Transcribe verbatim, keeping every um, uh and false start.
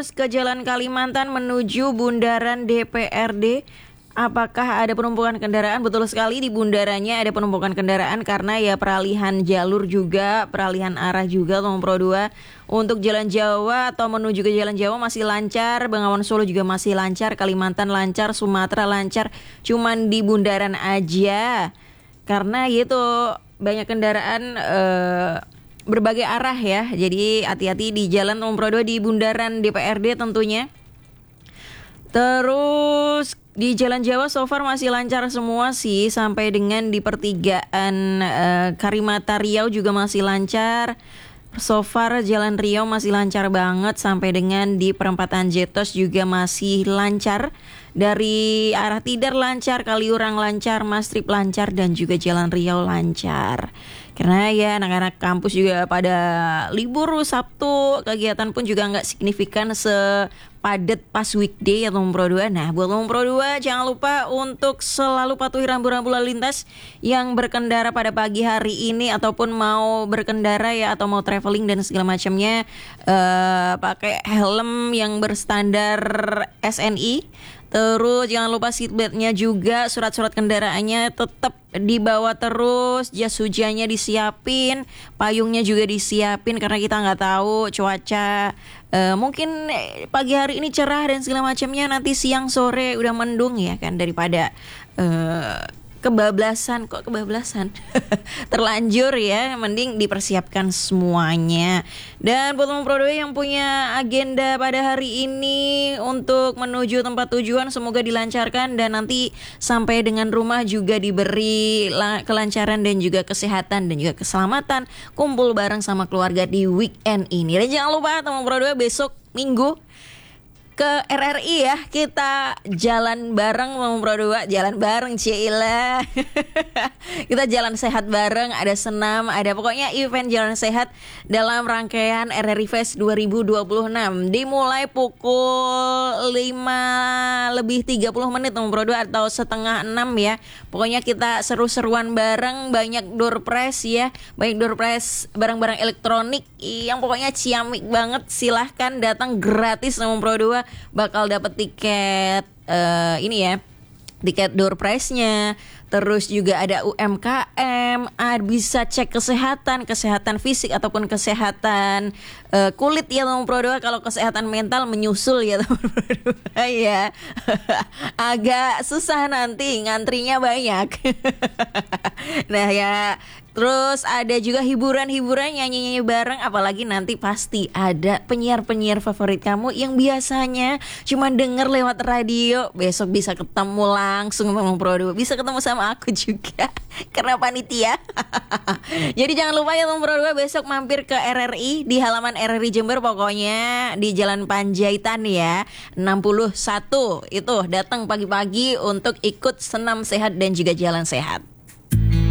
Terus ke Jalan Kalimantan menuju Bundaran D P R D. Apakah ada penumpukan kendaraan? Betul sekali, di bundarannya ada penumpukan kendaraan karena ya peralihan jalur juga, peralihan arah juga Tomang Pro dua. Untuk Jalan Jawa atau menuju ke Jalan Jawa masih lancar, Bengawan Solo juga masih lancar, Kalimantan lancar, Sumatera lancar. Cuman di bundaran aja. Karena gitu banyak kendaraan eh, berbagai arah ya. Jadi hati-hati di Jalan Tomang Pro dua di bundaran D P R D tentunya. Terus di Jalan Jawa so far masih lancar semua sih, sampai dengan di pertigaan uh, Karimata Riau juga masih lancar. So far Jalan Riau masih lancar banget, sampai dengan di perempatan Jetos juga masih lancar. Dari arah Tidar lancar, Kaliurang lancar, Mastrip lancar, dan juga Jalan Riau lancar. Karena ya anak-anak kampus juga pada libur Sabtu, kegiatan pun juga nggak signifikan sepadat pas weekday atau Tomang Pro dua. Nah, buat Tomang Pro dua jangan lupa untuk selalu patuhi rambu-rambu lalu lintas yang berkendara pada pagi hari ini ataupun mau berkendara ya atau mau traveling dan segala macamnya, uh, pakai helm yang berstandar S N I. Terus jangan lupa seatbeltnya juga, surat-surat kendaraannya tetap dibawa terus, jas hujannya disiapin, payungnya juga disiapin karena kita nggak tahu cuaca. E, mungkin pagi hari ini cerah dan segala macamnya, nanti siang sore udah mendung ya kan, daripada e, kebablasan kok kebablasan terlanjur ya, mending dipersiapkan semuanya. Dan buat Tomang Pro dua yang punya agenda pada hari ini untuk menuju tempat tujuan, semoga dilancarkan dan nanti sampai dengan rumah juga diberi kelancaran dan juga kesehatan dan juga keselamatan, kumpul bareng sama keluarga di weekend ini. Dan jangan lupa Tomang Pro dua besok Minggu ke R R I ya, kita jalan bareng Tomang Pro dua, jalan bareng Cila. Kita jalan sehat bareng, ada senam, ada pokoknya event jalan sehat dalam rangkaian R R I Fest dua ribu dua puluh enam. Dimulai pukul lima lebih tiga puluh menit Tomang Pro dua atau setengah enam ya. Pokoknya kita seru-seruan bareng, banyak door prize ya, banyak door prize barang-barang elektronik yang pokoknya ciamik banget. Silahkan datang gratis Tomang Pro dua, bakal dapat tiket uh, ini ya, tiket door prize-nya. Terus juga ada U M K M, ah, bisa cek kesehatan, kesehatan fisik ataupun kesehatan uh, kulit ya Tomang Pro dua. Kalau kesehatan mental menyusul ya Tomang Pro dua ya. Agak susah nanti, ngantrinya banyak. Nah ya, terus ada juga hiburan-hiburan, nyanyi-nyanyi bareng, apalagi nanti pasti ada penyiar-penyiar favorit kamu yang biasanya cuma denger lewat radio. Besok bisa ketemu langsung Tomang Pro dua, bisa ketemu sama aku juga karena panitia. Jadi jangan lupa ya Tomang Pro dua besok mampir ke R R I di halaman R R I Jember, pokoknya di Jalan Panjaitan ya enam puluh satu. Itu datang pagi-pagi untuk ikut senam sehat dan juga jalan sehat.